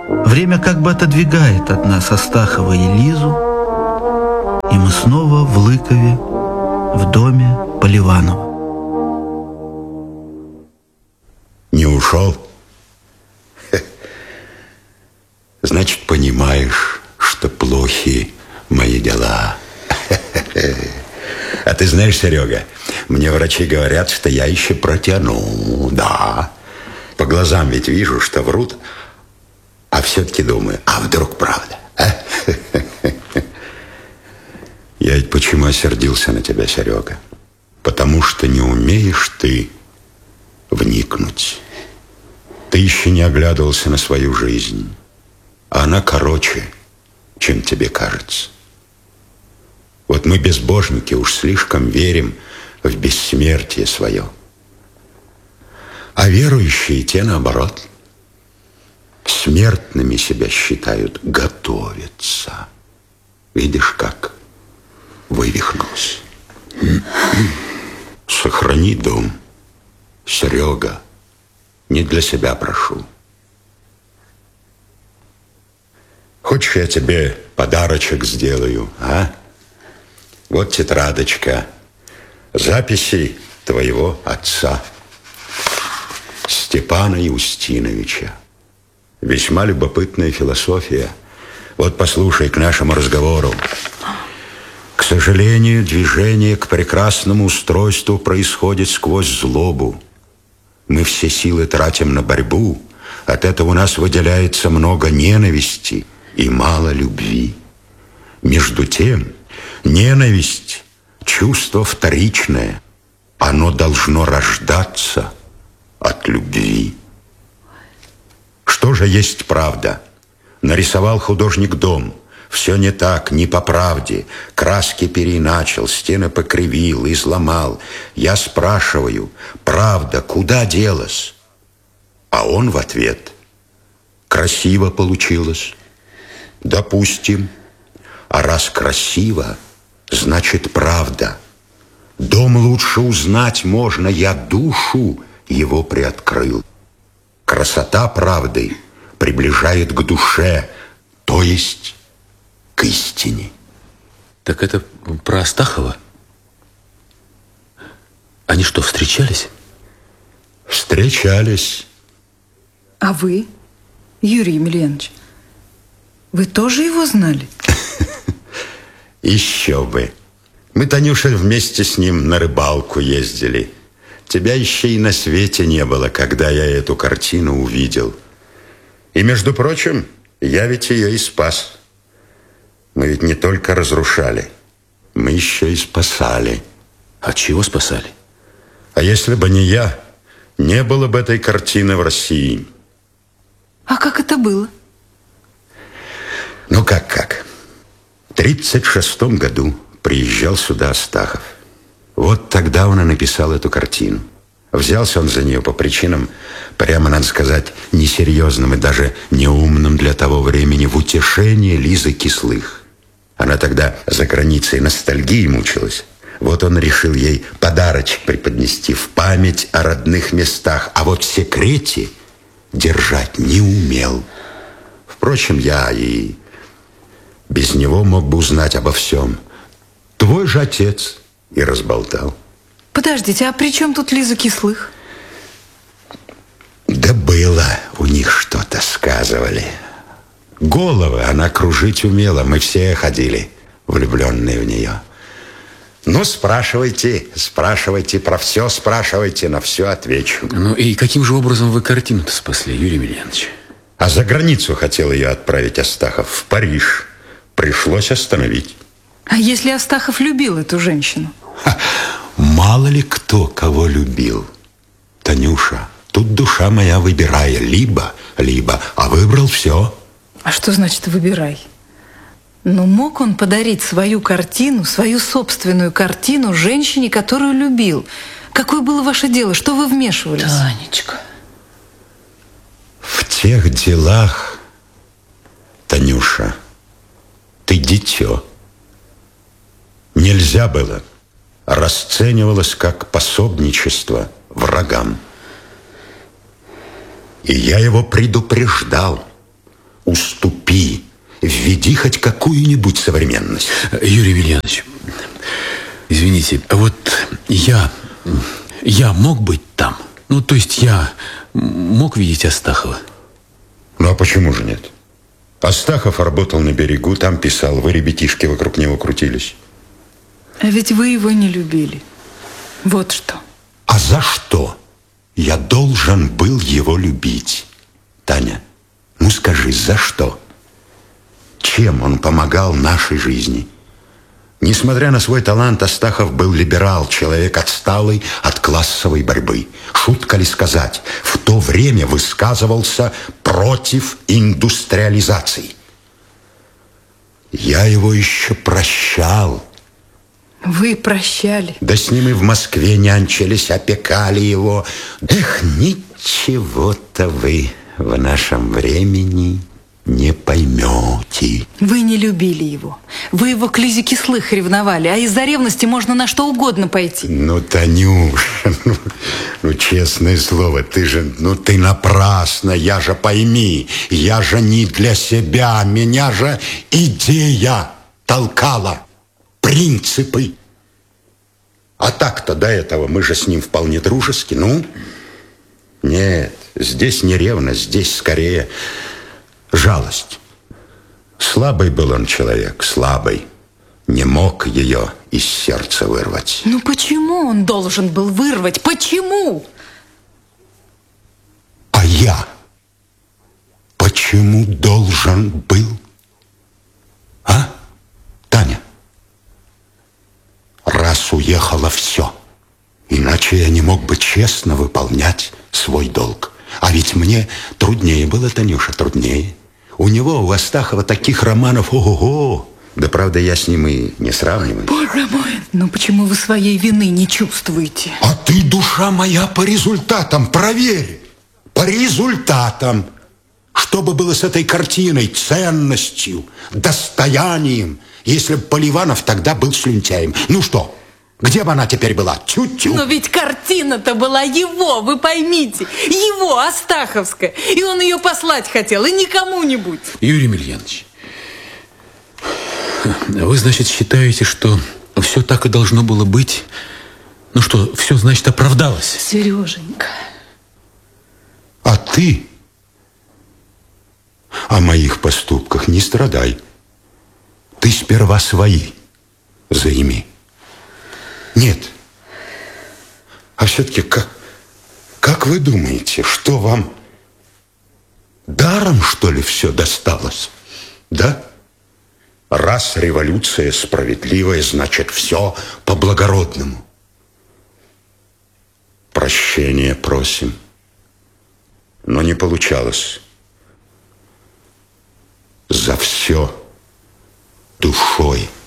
Время как бы отодвигает от нас Астахова и Лизу, и мы снова в Лыкове, в доме Поливанова. Не ушел? Значит, понимаешь, что плохи мои дела. А ты знаешь, Серега, мне врачи говорят, что я еще протяну. Да. По глазам ведь вижу, что врут. А все-таки думаю, а вдруг правда? Я ведь почему осердился на тебя, Серега? Потому что не умеешь ты вникнуть. Ты еще не оглядывался на свою жизнь. А она короче, чем тебе кажется. Вот мы, безбожники, уж слишком верим в бессмертие свое. А верующие те, наоборот, смертными себя считают, готовятся. Видишь, как вывихнулся. Сохрани дом, Серега. Не для себя прошу. Хочешь, я тебе подарочек сделаю, а? Вот тетрадочка. Записи твоего отца, Степана Юстиновича. Весьма любопытная философия. Вот послушай к нашему разговору. К сожалению, движение к прекрасному устройству происходит сквозь злобу. Мы все силы тратим на борьбу. От этого у нас выделяется много ненависти и мало любви. Между тем, ненависть – чувство вторичное. Оно должно рождаться от любви. Что же есть правда? Нарисовал художник дом. Все не так, не по правде. Краски переиначил, стены покривил, изломал. Я спрашиваю, правда, куда делась? А он в ответ: красиво получилось. Допустим. А раз красиво, значит правда. Дом лучше узнать можно, я душу его приоткрыл. Красота правды приближает к душе, то есть к истине. Так это про Астахова? Они что, встречались? Встречались. А вы, Юрий Емельянович, вы тоже его знали? Еще бы. Мы, Танюша, вместе с ним на рыбалку ездили. Тебя еще и на свете не было, когда я эту картину увидел. И, между прочим, я ведь ее и спас. Мы ведь не только разрушали, мы еще и спасали. От чего спасали? А если бы не я, не было бы этой картины в России. А как это было? Ну, как? В 1936 году приезжал сюда Астахов. Вот тогда он и написал эту картину. Взялся он за нее по причинам, прямо, надо сказать, несерьезным и даже неумным для того времени, в утешение Лизы Кислых. Она тогда за границей ностальгии мучилась. Вот он решил ей подарочек преподнести в память о родных местах, а вот в секрете держать не умел. Впрочем, я и без него мог бы узнать обо всем. Твой же отец и разболтал. Подождите, а при чем тут Лиза Кислых? Да было у них что-то, сказывали. Головы она кружить умела, мы все ходили, влюбленные в нее. Ну, спрашивайте про все, спрашивайте, на все отвечу. Ну и каким же образом вы картину-то спасли, Юрий Емельянович? А за границу хотел ее отправить Астахов, в Париж. Пришлось остановить. А если Астахов любил эту женщину? Мало ли кто кого любил. Танюша, тут душа моя выбирая либо, а выбрал все. А что значит «выбирай»? Но мог он подарить свою картину, свою собственную картину женщине, которую любил? Какое было ваше дело? Что вы вмешивались? Танечка. В тех делах, Танюша, ты дитё. Нельзя было. Расценивалось как пособничество врагам. И я его предупреждал. уступи, введи хоть какую-нибудь современность. Юрий Емельянович, извините, вот я мог быть там? Ну, то есть я мог видеть Астахова? Ну, а почему же нет? Астахов работал на берегу, там писал, вы, ребятишки, вокруг него крутились. А ведь вы его не любили. Вот что. А за что я должен был его любить? Таня, ну скажи, за что? Чем он помогал нашей жизни? Несмотря на свой талант, Астахов был либерал, человек отсталый от классовой борьбы. Шутка ли сказать, в то время высказывался против индустриализации. Я его еще прощал. Вы прощали. Да с ним и в Москве нянчились, опекали его. Эх, ничего-то вы в нашем времени не поймете. Вы не любили его. Вы его к Лизе Кислых ревновали, а из-за ревности можно на что угодно пойти. Ну, Танюша, ну, честное слово, ты напрасно, я же пойми, я же не для себя, меня же идея толкала, принципы. А так-то до этого мы же с ним вполне дружески, ну? Нет, здесь не ревность, здесь скорее жалость. Слабый был он человек, слабый. Не мог ее из сердца вырвать. Ну почему он должен был вырвать? Почему? А я почему должен был? А, Таня? Раз уехало все, иначе я не мог бы честно выполнять свой долг. А ведь мне труднее было, Танюша, труднее. У него, у Астахова, таких романов, ого-го. Да, правда, я с ним и не сравниваю. Боже мой, ну почему вы своей вины не чувствуете? А ты, душа моя, по результатам проверь. По результатам. Что бы было с этой картиной, ценностью, достоянием, если бы Поливанов тогда был слюнтяем? Ну что, где бы она теперь была? Тю-тю. Но ведь картина-то была его, вы поймите. Его, Астаховская. И он ее послать хотел, и не кому-нибудь. Юрий Емельянович, вы, значит, считаете, что все так и должно было быть? Ну что, все, значит, оправдалось? Сереженька. А ты о моих поступках не страдай. Ты сперва свои заими. Нет. А все-таки как вы думаете, что вам даром, что ли, все досталось? Да? Раз революция справедливая, значит, все по-благородному. Прощения просим. Но не получалось. За все душой